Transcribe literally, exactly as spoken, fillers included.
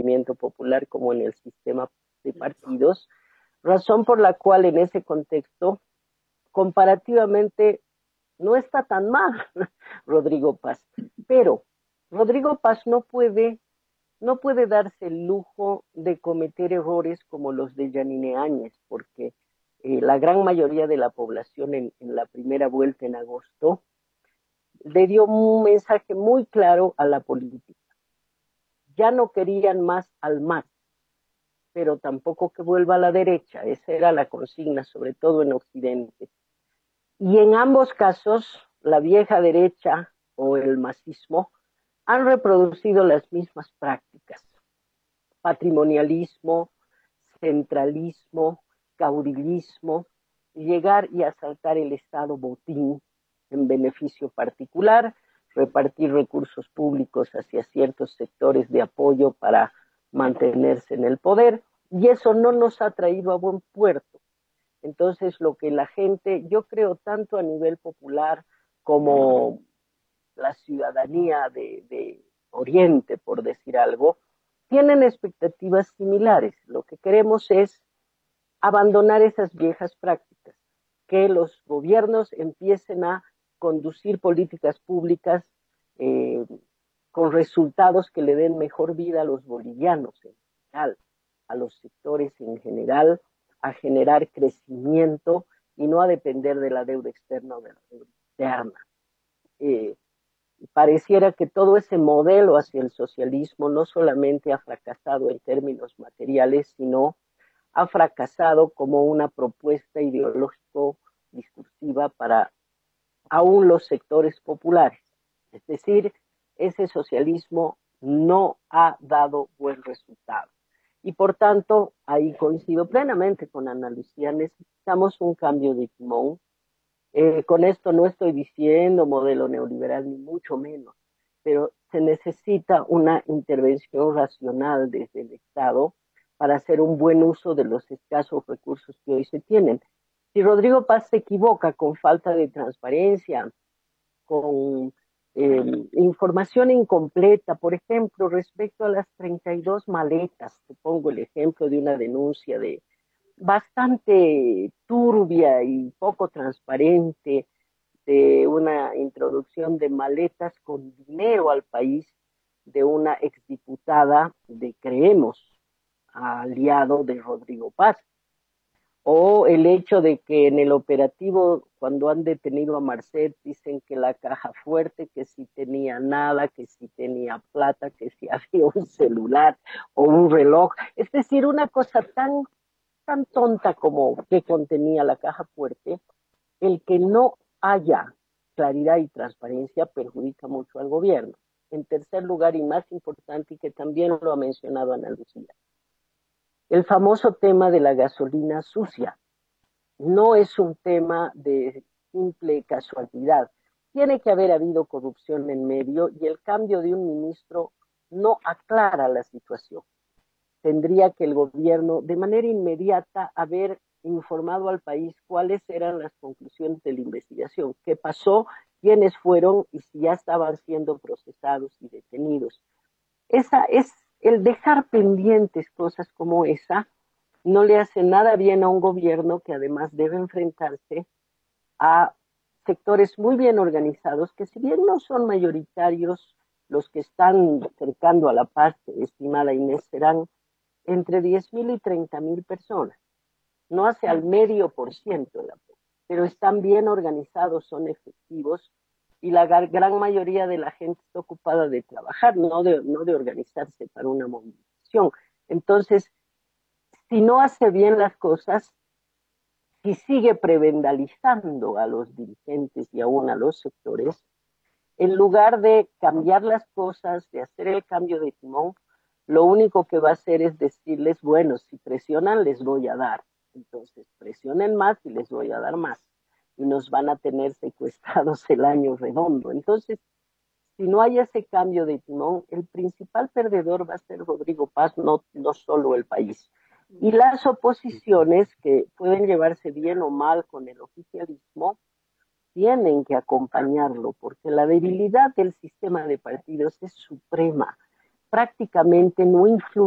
financiamiento popular como en el sistema de partidos, razón por la cual en ese contexto, comparativamente, no está tan mal Rodrigo Paz, pero Rodrigo Paz no puede, no puede darse el lujo de cometer errores como los de Yanine Áñez, porque eh, la gran mayoría de la población en, en la primera vuelta en agosto le dio un mensaje muy claro a la política. Ya no querían más al M A S, pero tampoco que vuelva a la derecha. Esa era la consigna, sobre todo en Occidente. Y en ambos casos, la vieja derecha o el masismo han reproducido las mismas prácticas. Patrimonialismo, centralismo, caudillismo, llegar y asaltar el Estado botín en beneficio particular, repartir recursos públicos hacia ciertos sectores de apoyo para mantenerse en el poder, y eso no nos ha traído a buen puerto. Entonces, lo que la gente, yo creo, tanto a nivel popular como la ciudadanía de, de Oriente, por decir algo, tienen expectativas similares. Lo que queremos es abandonar esas viejas prácticas, que los gobiernos empiecen a conducir políticas públicas eh, con resultados que le den mejor vida a los bolivianos en general, a los sectores en general, a generar crecimiento y no a depender de la deuda externa o de la deuda interna. Eh, pareciera que todo ese modelo hacia el socialismo no solamente ha fracasado en términos materiales, sino ha fracasado como una propuesta ideológico-discursiva para aún los sectores populares. Es decir, ese socialismo no ha dado buen resultado. Y por tanto, ahí coincido plenamente con Ana Lucía, necesitamos un cambio de timón. Eh, con esto no estoy diciendo modelo neoliberal, ni mucho menos, pero se necesita una intervención racional desde el Estado para hacer un buen uso de los escasos recursos que hoy se tienen. Si Rodrigo Paz se equivoca con falta de transparencia, con eh, información incompleta, por ejemplo, respecto a las treinta y dos maletas, te pongo el ejemplo de una denuncia de bastante turbia y poco transparente de una introducción de maletas con dinero al país de una exdiputada de Creemos, aliado de Rodrigo Paz. O el hecho de que en el operativo, cuando han detenido a Marcet, dicen que la caja fuerte, que si tenía nada, que si tenía plata, que si había un celular o un reloj. Es decir, una cosa tan, tan tonta como que contenía la caja fuerte, el que no haya claridad y transparencia perjudica mucho al gobierno. En tercer lugar, y más importante, y que también lo ha mencionado Ana Lucía, el famoso tema de la gasolina sucia. No es un tema de simple casualidad. Tiene que haber habido corrupción en medio y el cambio de un ministro no aclara la situación. Tendría que el gobierno de manera inmediata haber informado al país cuáles eran las conclusiones de la investigación, qué pasó, quiénes fueron y si ya estaban siendo procesados y detenidos. Esa es el dejar pendientes cosas como esa, no le hace nada bien a un gobierno que además debe enfrentarse a sectores muy bien organizados, que si bien no son mayoritarios, los que están cercando a la paz, estimada Inés, serán entre diez mil y treinta mil personas. No hace al medio por ciento de la población, pero están bien organizados, son efectivos, y la gran mayoría de la gente está ocupada de trabajar, no de, no de organizarse para una movilización. Entonces, si no hace bien las cosas, si sigue prebendalizando a los dirigentes y aún a los sectores, en lugar de cambiar las cosas, de hacer el cambio de timón, lo único que va a hacer es decirles, bueno, si presionan les voy a dar. Entonces, presionen más y les voy a dar más. Y nos van a tener secuestrados el año redondo. Entonces, si no hay ese cambio de timón, el principal perdedor va a ser Rodrigo Paz, no, no solo el país. Y las oposiciones, que pueden llevarse bien o mal con el oficialismo, tienen que acompañarlo, porque la debilidad del sistema de partidos es suprema. Prácticamente no influye